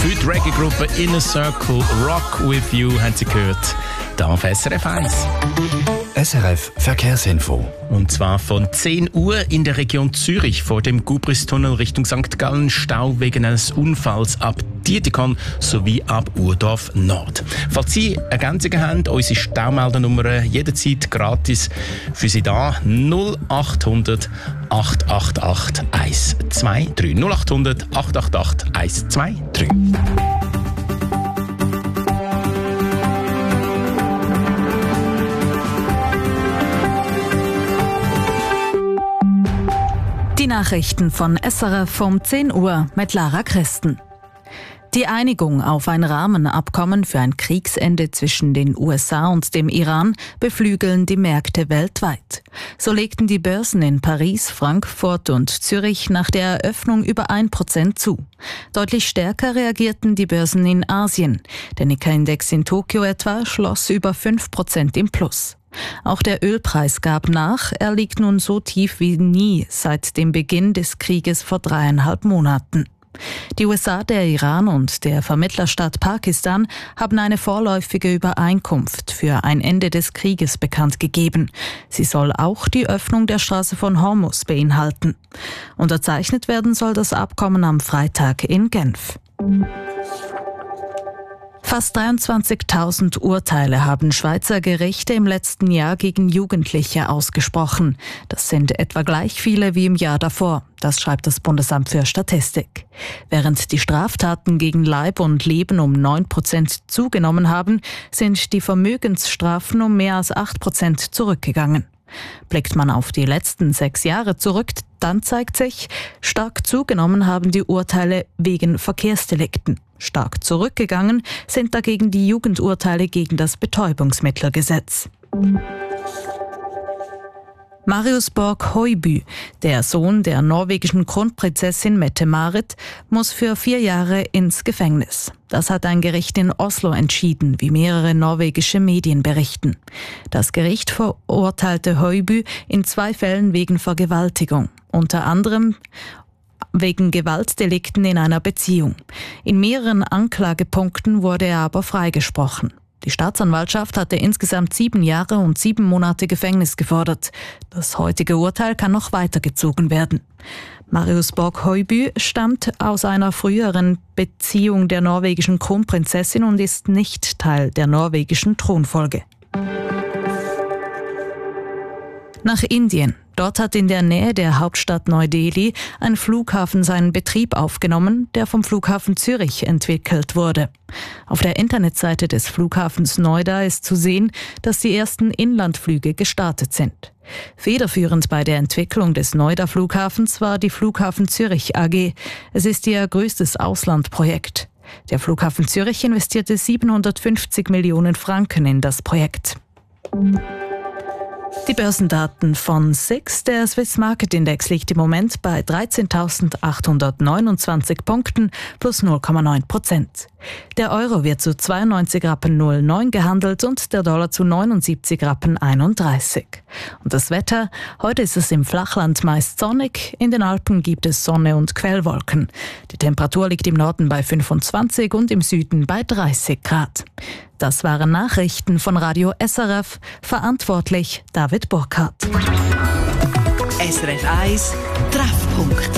Für die Reggae-Gruppe Inner Circle Rock With You haben Sie gehört. Da auf SRF 1. SRF Verkehrsinfo. Und zwar von 10 Uhr in der Region Zürich vor dem Gubristunnel Richtung St. Gallen Stau wegen eines Unfalls ab Dietikon sowie ab Urdorf Nord. Falls Sie Ergänzungen haben, unsere Staumeldernummer jederzeit gratis für Sie da. 0800 888 123. 0800 888 123. Die Nachrichten von SRF um 10 Uhr mit Lara Christen. Die Einigung auf ein Rahmenabkommen für ein Kriegsende zwischen den USA und dem Iran beflügeln die Märkte weltweit. So legten die Börsen in Paris, Frankfurt und Zürich nach der Eröffnung über 1% zu. Deutlich stärker reagierten die Börsen in Asien. Der Nikkei-Index in Tokio etwa schloss über 5% im Plus. Auch der Ölpreis gab nach. Er liegt nun so tief wie nie seit dem Beginn des Krieges vor 3,5 Monaten. Die USA, der Iran und der Vermittlerstaat Pakistan haben eine vorläufige Übereinkunft für ein Ende des Krieges bekannt gegeben. Sie soll auch die Öffnung der Straße von Hormuz beinhalten. Unterzeichnet werden soll das Abkommen am Freitag in Genf. Fast 23.000 Urteile haben Schweizer Gerichte im letzten Jahr gegen Jugendliche ausgesprochen. Das sind etwa gleich viele wie im Jahr davor. Das schreibt das Bundesamt für Statistik. Während die Straftaten gegen Leib und Leben um 9% zugenommen haben, sind die Vermögensstrafen um mehr als 8% zurückgegangen. Blickt man auf die letzten 6 Jahre zurück, dann zeigt sich, stark zugenommen haben die Urteile wegen Verkehrsdelikten. Stark zurückgegangen sind dagegen die Jugendurteile gegen das Betäubungsmittelgesetz. Marius Borg-Høiby, der Sohn der norwegischen Kronprinzessin Mette-Marit, muss für 4 Jahre ins Gefängnis. Das hat ein Gericht in Oslo entschieden, wie mehrere norwegische Medien berichten. Das Gericht verurteilte Høiby in 2 Fällen wegen Vergewaltigung, unter anderem wegen Gewaltdelikten in einer Beziehung. In mehreren Anklagepunkten wurde er aber freigesprochen. Die Staatsanwaltschaft hatte insgesamt 7 Jahre und 7 Monate Gefängnis gefordert. Das heutige Urteil kann noch weitergezogen werden. Marius Borg-Høiby stammt aus einer früheren Beziehung der norwegischen Kronprinzessin und ist nicht Teil der norwegischen Thronfolge. Nach Indien. Dort hat in der Nähe der Hauptstadt Neu-Delhi ein Flughafen seinen Betrieb aufgenommen, der vom Flughafen Zürich entwickelt wurde. Auf der Internetseite des Flughafens Noida ist zu sehen, dass die ersten Inlandflüge gestartet sind. Federführend bei der Entwicklung des Noida-Flughafens war die Flughafen Zürich AG. Es ist ihr größtes Auslandprojekt. Der Flughafen Zürich investierte 750 Millionen Franken in das Projekt. Die Börsendaten von SIX. Der Swiss Market Index liegt im Moment bei 13.829 Punkten plus 0,9%. Der Euro wird zu 92,09 Rappen gehandelt und der Dollar zu 79,31 Rappen. Und das Wetter? Heute ist es im Flachland meist sonnig, in den Alpen gibt es Sonne und Quellwolken. Die Temperatur liegt im Norden bei 25 und im Süden bei 30 Grad. Das waren Nachrichten von Radio SRF, verantwortlich David Burkhardt. SRF 1 Treffpunkt.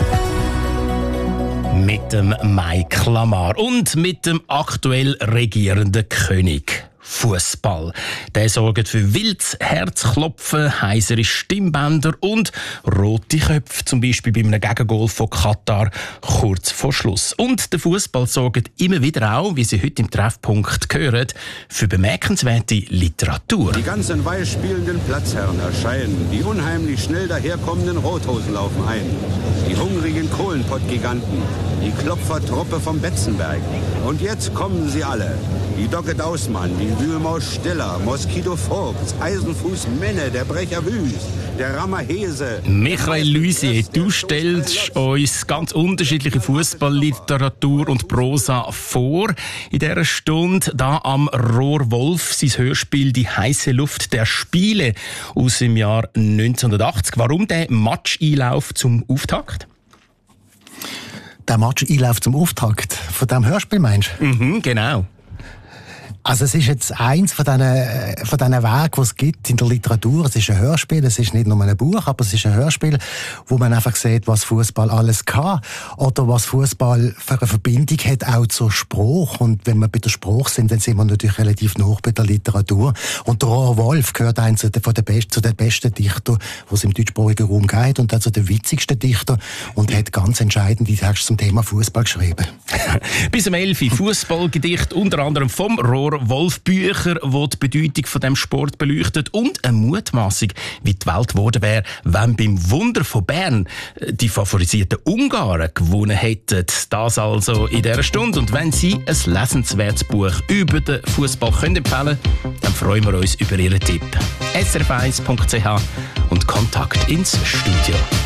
Mit dem Mike Lamar und mit dem aktuell regierenden König. Fußball. Der sorgt für wildes Herzklopfen, heisere Stimmbänder und rote Köpfe, zum Beispiel bei einem Gegengol von Katar kurz vor Schluss. Und der Fußball sorgt immer wieder auch, wie Sie heute im Treffpunkt hören, für bemerkenswerte Literatur. Die ganzen weiß spielenden Platzherren erscheinen, die unheimlich schnell daherkommenden Rothosen laufen ein, die hungrigen Kohlenpottgiganten, die Klopfertruppe vom Betzenberg. Und jetzt kommen sie alle. Die Docket Ausmann, die Wühlmaus Stiller, Moskito Vogts, Eisenfuß Menne, der Brecher Wüst, der Rammer Hese. Michael Luisier, du stellst uns ganz unterschiedliche Fußballliteratur und Prosa vor. In dieser Stunde da am Rohr Wolf, sein Hörspiel «Die heiße Luft der Spiele» aus dem Jahr 1980. Warum der Match-Einlauf zum Auftakt? der Match einläuft zum Auftakt von diesem Hörspiel, meinst du? Genau. Also es ist jetzt eins von diesen Wegen, die es gibt in der Literatur. Es ist ein Hörspiel, es ist nicht nur ein Buch, aber es ist ein Hörspiel, wo man einfach sieht, was Fußball alles kann oder was Fußball für eine Verbindung hat, auch zur Spruch. Und wenn wir bei der Spruch sind, dann sind wir natürlich relativ nah bei der Literatur. Und der Roar Wolf gehört zu den besten Dichtern, die es im deutschsprachigen Raum gibt, und auch zu den witzigsten Dichtern, und hat ganz entscheidende Texte zum Thema Fußball geschrieben. Bis um 11 Uhr Fußballgedicht, unter anderem vom Roar Wolf, Bücher, die die Bedeutung von dem Sport beleuchtet, und eine Mutmaßung, wie die Welt geworden wäre, wenn beim Wunder von Bern die favorisierten Ungarn gewonnen hätten. Das also in dieser Stunde. Und wenn Sie ein lesenswertes Buch über den Fußball empfehlen können, dann freuen wir uns über Ihren Tipp. srf1.ch und Kontakt ins Studio.